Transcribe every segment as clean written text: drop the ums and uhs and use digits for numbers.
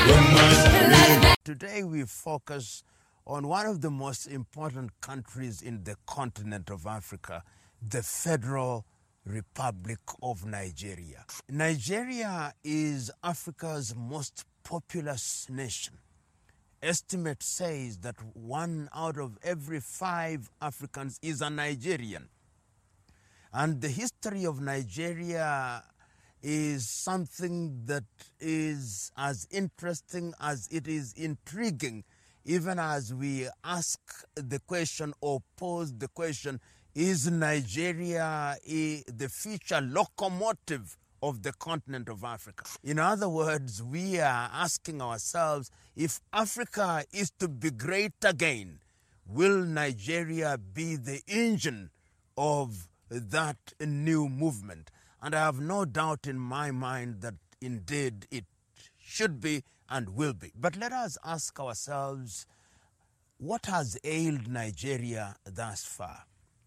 Today we focus on one of the most important countries in the continent of Africa, the Federal Republic of Nigeria. Nigeria is Africa's most populous nation. Estimate says that 1 out of every 5 Africans is a Nigerian. And the history of Nigeria is something that is as interesting as it is intriguing, even as we ask the question or pose the question, is Nigeria the future locomotive of the continent of Africa? In other words, we are asking ourselves, if Africa is to be great again, will Nigeria be the engine of that new movement? And I have no doubt in my mind that indeed it should be and will be. But let us ask ourselves, what has ailed Nigeria thus far?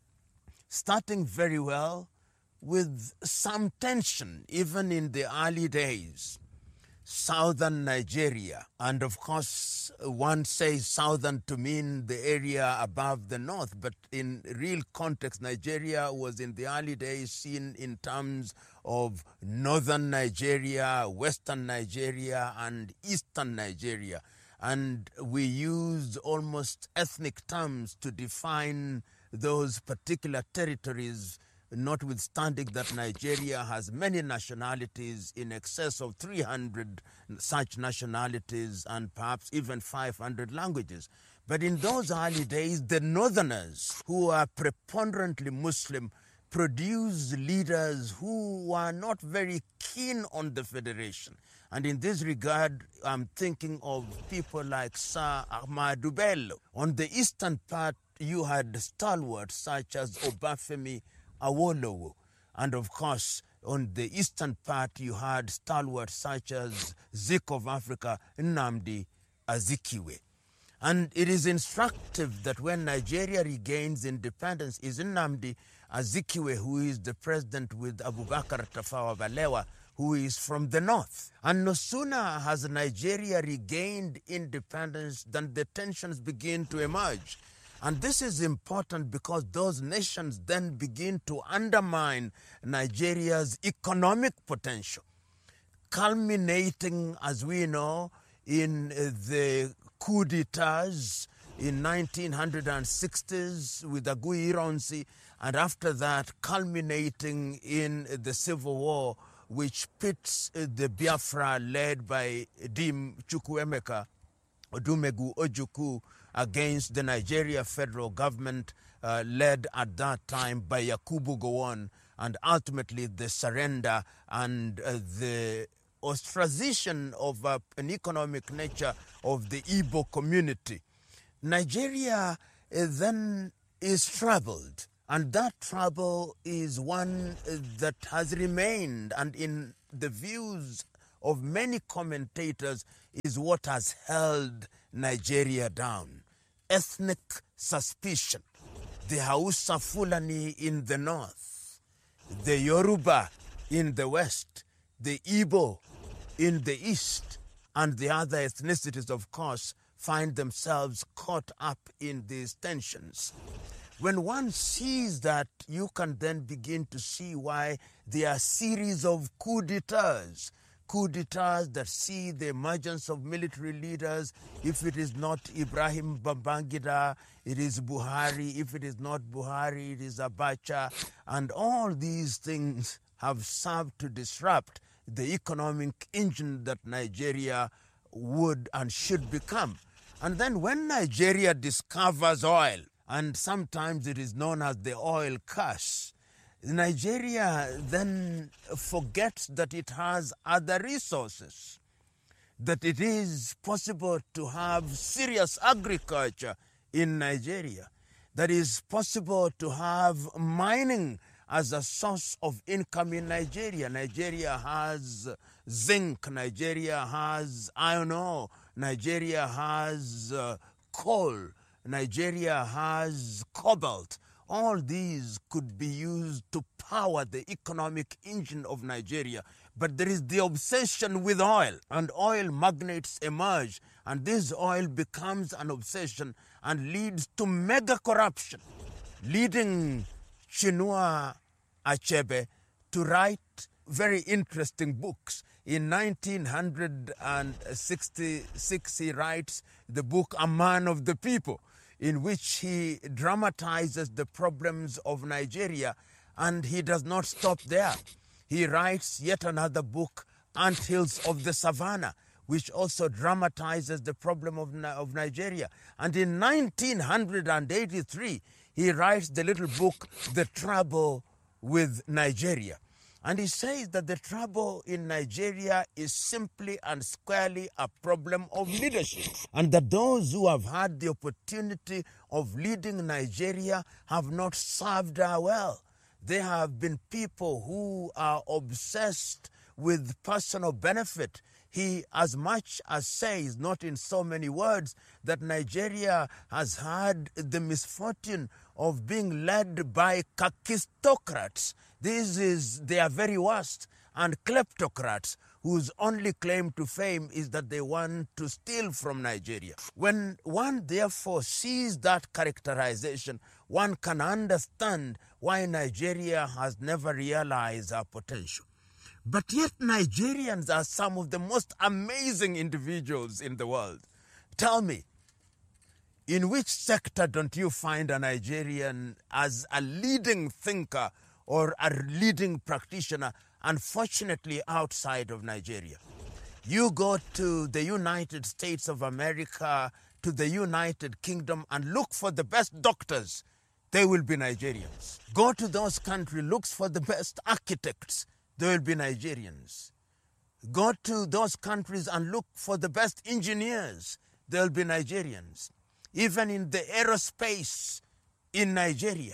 Starting very well with some tension, even in the early days. Southern Nigeria, and of course one says southern to mean the area above the north, but in real context Nigeria was in the early days seen in terms of northern Nigeria, western Nigeria and eastern Nigeria, and we used almost ethnic terms to define those particular territories, notwithstanding that Nigeria has many nationalities, in excess of 300 such nationalities and perhaps even 500 languages. But in those early days, the northerners, who are preponderantly Muslim, produced leaders who were not very keen on the federation. And in this regard, I'm thinking of people like Sir Ahmadu Bello. On the eastern part, you had stalwarts such as Obafemi Awolowo. And of course, on the eastern part, you had stalwarts such as Zik of Africa, Nnamdi Azikiwe. And it is instructive that when Nigeria regains independence, is Nnamdi Azikiwe who is the president with Abubakar Tafawa Balewa, who is from the north. And no sooner has Nigeria regained independence than the tensions begin to emerge. And this is important because those nations then begin to undermine Nigeria's economic potential, culminating, as we know, in the coup d'etats in 1960s with Aguiyi Ironsi, and after that culminating in the civil war which pits the Biafra led by Dim Chukwuemeka Odumegu Ojukwu against the Nigeria federal government led at that time by Yakubu Gowon, and ultimately the surrender and the ostracization of an economic nature of the Igbo community. Nigeria then is troubled, and that trouble is one that has remained, and in the views of many commentators is what has held Nigeria down. Ethnic suspicion. The Hausa Fulani in the north, the Yoruba in the west, the Igbo in the east, and the other ethnicities, of course, find themselves caught up in these tensions. When one sees that, you can then begin to see why there are a series of coup d'etats that see the emergence of military leaders. If it is not Ibrahim Babangida, it is Buhari. If it is not Buhari, it is Abacha. And all these things have served to disrupt the economic engine that Nigeria would and should become. And then when Nigeria discovers oil, and sometimes it is known as the oil curse, Nigeria then forgets that it has other resources, that it is possible to have serious agriculture in Nigeria, that it is possible to have mining as a source of income in Nigeria. Nigeria has zinc, Nigeria has iron ore, Nigeria has coal, Nigeria has cobalt. All these could be used to power the economic engine of Nigeria. but there is the obsession with oil, and oil magnates emerge, and this oil becomes an obsession and leads to mega corruption, leading Chinua Achebe to write very interesting books. In 1966, he writes the book A Man of the People, in which he dramatizes the problems of Nigeria, and he does not stop there. He writes yet another book, Anthills of the Savannah, which also dramatizes the problem of Nigeria. And in 1983, he writes the little book, The Trouble with Nigeria. And he says that the trouble in Nigeria is simply and squarely a problem of leadership, and that those who have had the opportunity of leading Nigeria have not served her well. They have been people who are obsessed with personal benefit. He as much as says, not in so many words, that Nigeria has had the misfortune of being led by kakistocrats. This is their very worst, and kleptocrats whose only claim to fame is that they want to steal from Nigeria. When one therefore sees that characterization, one can understand why Nigeria has never realized her potential. But yet Nigerians are some of the most amazing individuals in the world. Tell me, in which sector don't you find a Nigerian as a leading thinker or a leading practitioner, unfortunately outside of Nigeria? You go to the United States of America, to the United Kingdom, and look for the best doctors. They will be Nigerians. Go to those countries, look for the best architects. They will be Nigerians. Go to those countries and look for the best engineers. They will be Nigerians. Even in the aerospace in Nigeria.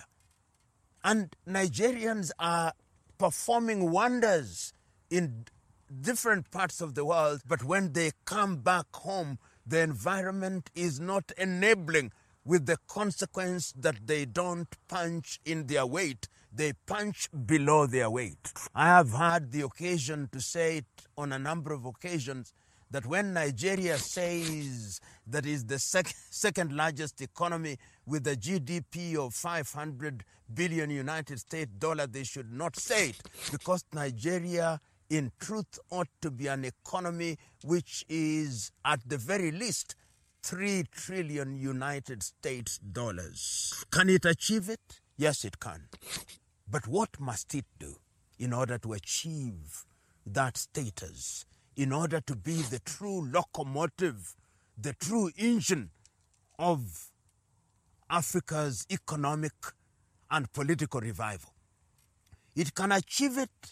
And Nigerians are performing wonders in different parts of the world, but when they come back home, the environment is not enabling, with the consequence that they don't punch in their weight, they punch below their weight. I have had the occasion to say it on a number of occasions, that when Nigeria says that is the second largest economy with a GDP of 500 billion United States dollars, they should not say it, because Nigeria in truth ought to be an economy which is at the very least 3 trillion United States dollars. Can it achieve it? Yes, it can. But what must it do in order to achieve that status, in order to be the true locomotive, the true engine of Africa's economic and political revival? It can achieve it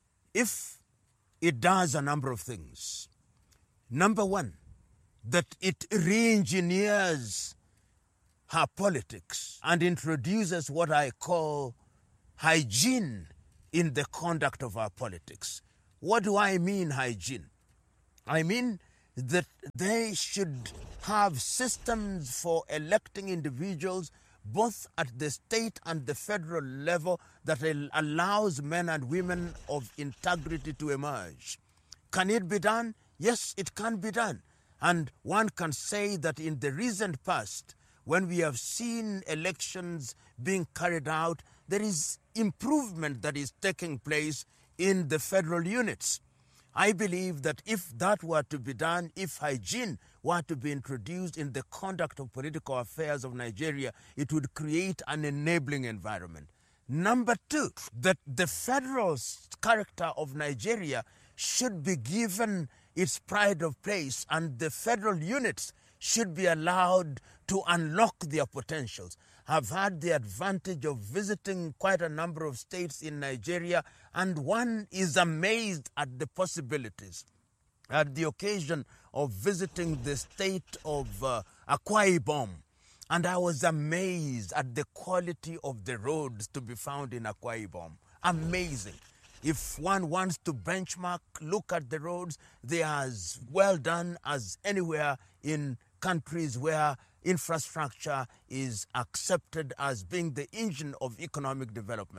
if it does a number of things. Number one, that it re-engineers her politics and introduces what I call hygiene in the conduct of our politics. What do I mean, hygiene? I mean that they should have systems for electing individuals both at the state and the federal level that allows men and women of integrity to emerge. Can it be done? Yes, it can be done. And one can say that in the recent past, when we have seen elections being carried out, there is improvement that is taking place in the federal units. I believe that if that were to be done, if hygiene were to be introduced in the conduct of political affairs of Nigeria, it would create an enabling environment. Number two, that the federal character of Nigeria should be given its pride of place, and the federal units should be allowed to unlock their potentials. I've had the advantage of visiting quite a number of states in Nigeria, and one is amazed at the possibilities. At the occasion of visiting the state of Akwa Ibom, and I was amazed at the quality of the roads to be found in Akwa Ibom. Amazing. If one wants to benchmark, look at the roads, they are as well done as anywhere in countries where infrastructure is accepted as being the engine of economic development.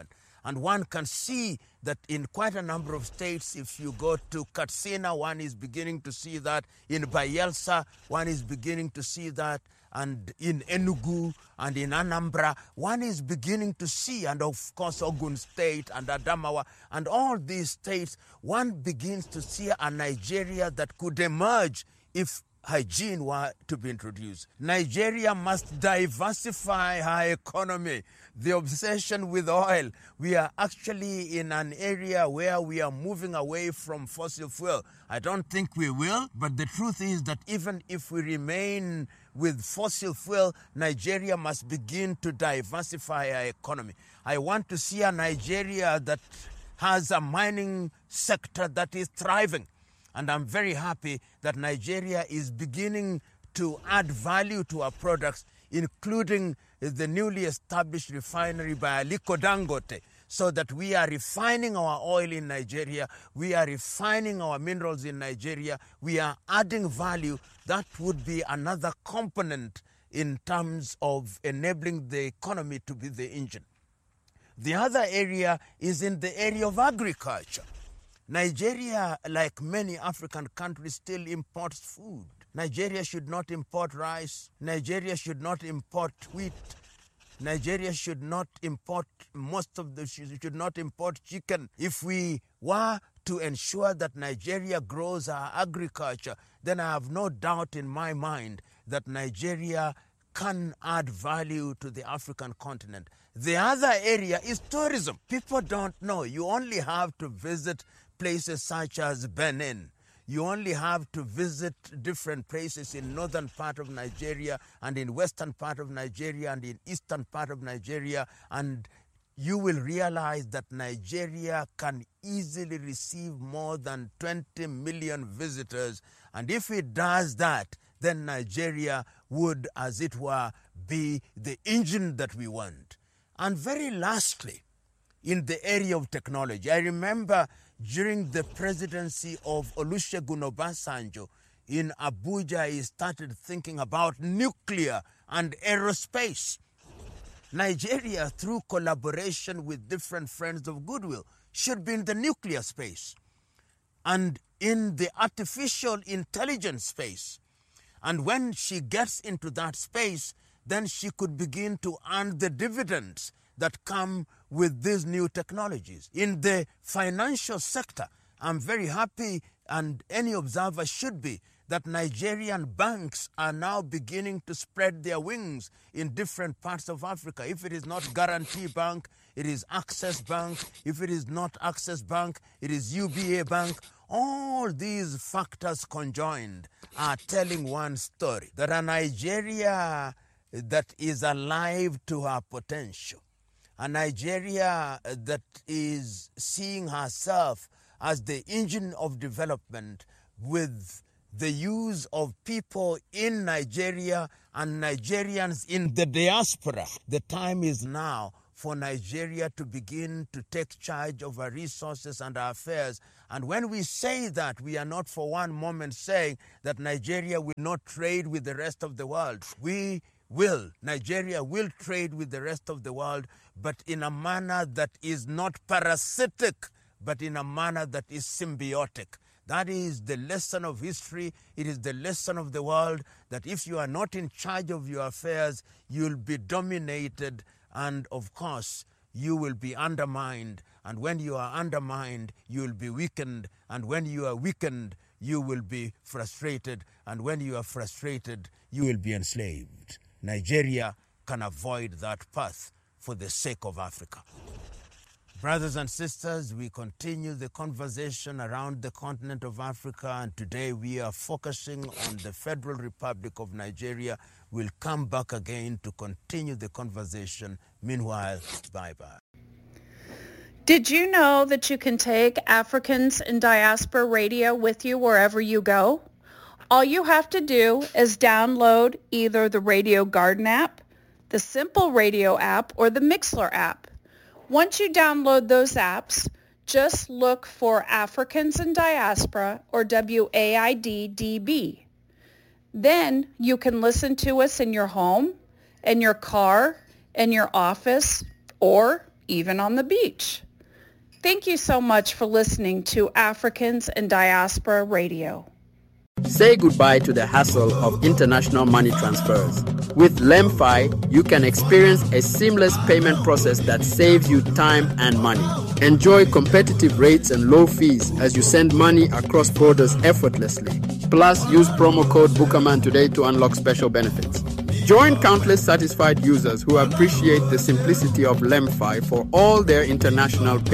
And one can see that in quite a number of states, if you go to Katsina, one is beginning to see that. In Bayelsa, one is beginning to see that. And in Enugu and in Anambra, one is beginning to see, and of course Ogun State and Adamawa and all these states, one begins to see a Nigeria that could emerge if hygiene were to be introduced. Nigeria must diversify her economy. The obsession with oil, we are actually in an area where we are moving away from fossil fuel. I don't think we will, but the truth is that even if we remain with fossil fuel, Nigeria must begin to diversify our economy. I want to see a Nigeria that has a mining sector that is thriving. And I'm very happy that Nigeria is beginning to add value to our products, including the newly established refinery by Aliko Dangote, so that we are refining our oil in Nigeria, we are refining our minerals in Nigeria, we are adding value. That would be another component in terms of enabling the economy to be the engine. The other area is in the area of agriculture. Nigeria, like many African countries, still imports food. Nigeria should not import rice. Nigeria should not import wheat. Nigeria should not import should not import chicken. If we were to ensure that Nigeria grows our agriculture, then I have no doubt in my mind that Nigeria can add value to the African continent. The other area is tourism. People don't know. You only have to visit places such as Benin. You only have to visit different places in northern part of Nigeria and in western part of Nigeria and in eastern part of Nigeria, and you will realize that Nigeria can easily receive more than 20 million visitors. And if it does that, then Nigeria would, as it were, be the engine that we want. And very lastly, in the area of technology, I remember during the presidency of Olusegun Obasanjo in Abuja, he started thinking about nuclear and aerospace. Nigeria, through collaboration with different friends of goodwill, should be in the nuclear space and in the artificial intelligence space. And when she gets into that space, then she could begin to earn the dividends that come with these new technologies. In the financial sector, I'm very happy, and any observer should be, that Nigerian banks are now beginning to spread their wings in different parts of Africa. If it is not Guarantee Bank, it is Access Bank. If it is not Access Bank, it is UBA Bank. All these factors conjoined are telling one story, that a Nigeria that is alive to her potential, a Nigeria that is seeing herself as the engine of development with the use of people in Nigeria and Nigerians in the diaspora. The time is now for Nigeria to begin to take charge of our resources and our affairs. And when we say that, we are not for one moment saying that Nigeria will not trade with the rest of the world. Nigeria will trade with the rest of the world, but in a manner that is not parasitic, but in a manner that is symbiotic. That is the lesson of history. It is the lesson of the world, that if you are not in charge of your affairs, you'll be dominated, and of course, you will be undermined. And when you are undermined, you will be weakened. And when you are weakened, you will be frustrated. And when you are frustrated, you will be enslaved. Nigeria can avoid that path for the sake of Africa. Brothers and sisters, we continue the conversation around the continent of Africa, and today we are focusing on the Federal Republic of Nigeria. We'll come back again to continue the conversation. Meanwhile, bye-bye. Did you know that you can take Africans in Diaspora Radio with you wherever you go? All you have to do is download either the Radio Garden app, the Simple Radio app, or the Mixlr app. Once you download those apps, just look for Africans in Diaspora or WAID-DB. Then you can listen to us in your home, in your car, in your office, or even on the beach. Thank you so much for listening to Africans in Diaspora Radio. Say goodbye to the hassle of international money transfers. With LemFi, you can experience a seamless payment process that saves you time and money. Enjoy competitive rates and low fees as you send money across borders effortlessly. Plus, use promo code Bookerman today to unlock special benefits. Join countless satisfied users who appreciate the simplicity of LemFi for all their international payments.